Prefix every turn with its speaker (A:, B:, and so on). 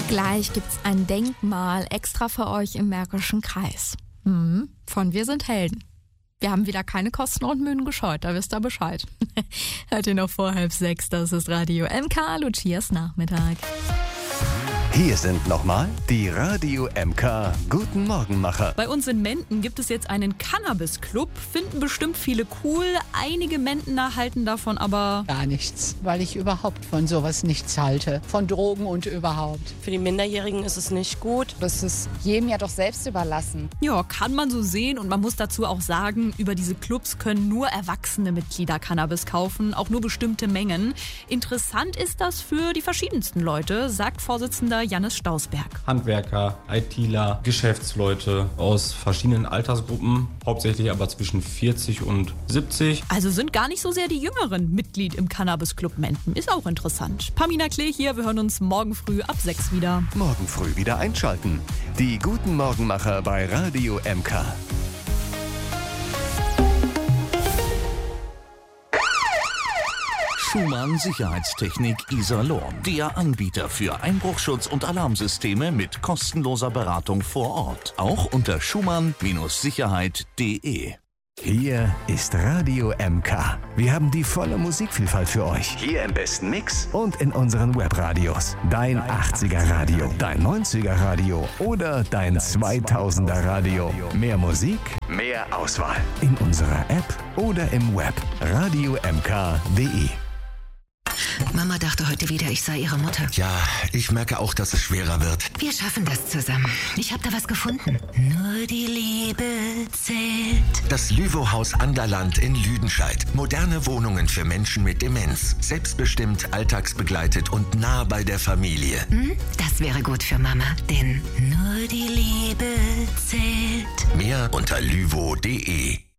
A: Gleich gibt's ein Denkmal extra für euch im Märkischen Kreis. Von Wir sind Helden. Wir haben wieder keine Kosten und Mühen gescheut, da wisst ihr Bescheid. Hört ihr noch vor 5:30, das ist Radio MK, Lucias Nachmittag.
B: Hier sind nochmal die Radio MK Guten Morgenmacher.
C: Bei uns in Menden gibt es jetzt einen Cannabis-Club. Finden bestimmt viele cool. Einige Mendener halten davon aber
D: gar nichts, weil ich überhaupt von sowas nichts halte. Von Drogen und überhaupt.
E: Für die Minderjährigen ist es nicht gut.
F: Das ist jedem ja doch selbst überlassen.
C: Ja, kann man so sehen. Und man muss dazu auch sagen, über diese Clubs können nur erwachsene Mitglieder Cannabis kaufen, auch nur bestimmte Mengen. Interessant ist das für die verschiedensten Leute, sagt Vorsitzender Jannis Stausberg.
G: Handwerker, ITler, Geschäftsleute aus verschiedenen Altersgruppen, hauptsächlich aber zwischen 40 und 70.
C: Also sind gar nicht so sehr die Jüngeren Mitglied im Cannabis-Club Menden. Ist auch interessant. Pamina Klee hier, wir hören uns morgen früh ab 6 wieder.
B: Morgen früh wieder einschalten. Die Guten Morgenmacher bei Radio MK.
H: Schumann Sicherheitstechnik Iserlohn. Der Anbieter für Einbruchschutz und Alarmsysteme mit kostenloser Beratung vor Ort. Auch unter schumann-sicherheit.de.
B: Hier ist Radio MK. Wir haben die volle Musikvielfalt für euch. Hier im besten Mix und in unseren Webradios. Dein 80er Radio, dein 90er Radio oder dein 2000er Radio. Mehr Musik, mehr Auswahl. In unserer App oder im Web. radiomk.de.
I: Mama dachte heute wieder, ich sei ihre Mutter.
J: Ja, ich merke auch, dass es schwerer wird.
I: Wir schaffen das zusammen. Ich habe da was gefunden. Nur die Liebe zählt.
J: Das Lüwow-Haus Anderland in Lüdenscheid. Moderne Wohnungen für Menschen mit Demenz. Selbstbestimmt, alltagsbegleitet und nah bei der Familie.
I: Das wäre gut für Mama, denn nur die Liebe zählt.
J: Mehr unter lüwow.de.